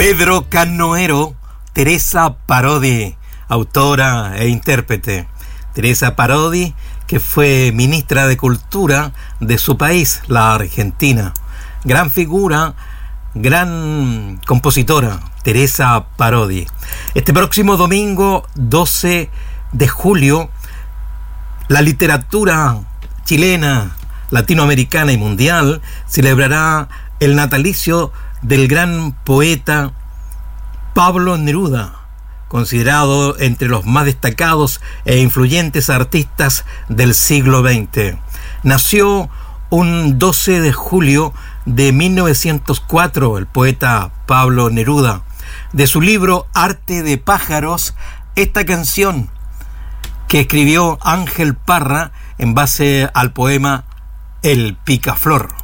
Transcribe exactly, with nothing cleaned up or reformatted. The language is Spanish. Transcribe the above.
Pedro Canoero, Teresa Parodi, autora e intérprete. Teresa Parodi, que fue ministra de Cultura de su país, la Argentina. Gran figura, gran compositora, Teresa Parodi. Este próximo domingo, doce de julio, la literatura chilena, latinoamericana y mundial celebrará el natalicio del gran poeta Pablo Neruda, considerado entre los más destacados e influyentes artistas del siglo veinte. Nació un doce de julio de mil novecientos cuatro el poeta Pablo Neruda. De su libro Arte de pájaros, esta canción que escribió Ángel Parra en base al poema El Picaflor.